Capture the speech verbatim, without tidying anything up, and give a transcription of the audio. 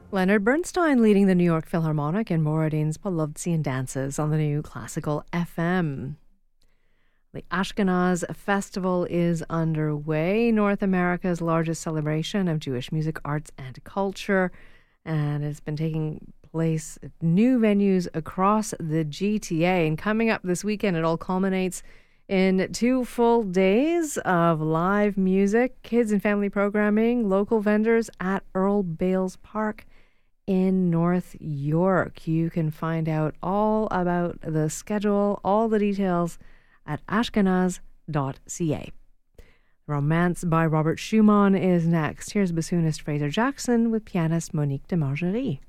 Leonard Bernstein leading the New York Philharmonic and Borodin's Polovtsian dances on the new Classical F M. The Ashkenaz Festival is underway, North America's largest celebration of Jewish music, arts, and culture. And it's been taking place at new venues across the G T A. And coming up this weekend, it all culminates in two full days of live music, kids and family programming, local vendors at Earl Bales Park in North York. You can find out all about the schedule, all the details at ashkenaz dot c a. Romance by Robert Schumann is next. Here's bassoonist Fraser Jackson with pianist Monique de Margerie.